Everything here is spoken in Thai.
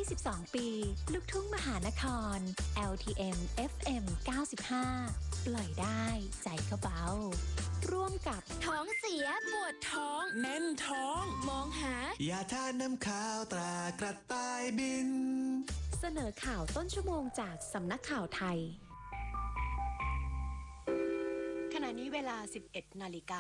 22 ปีลูกทุ่งมหานคร LTM FM 95 ปล่อยได้ใจก็เบาร่วมกับท้องเสียปวดท้องแน่นท้องมองหายาทาน้ำขาวตรากระต่ายบินเสนอข่าวต้นชั่วโมงจากสำนักข่าวไทยขณะนี้เวลา 11 นาฬิกา